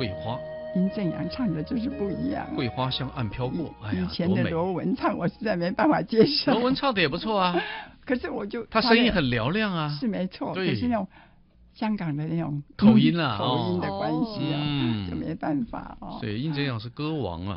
桂花。 殷正阳唱的就是不一样。 桂花香暗飘过，哎呀， 以前的多美罗文唱我实在没办法接受。 罗文唱的也不错啊， 可是我就他声音很嘹亮啊， 是没错， 对， 可是那种香港的那种口音啊， 口音的关系啊， 嗯， 就没办法哦。 对，殷正阳是歌王啊。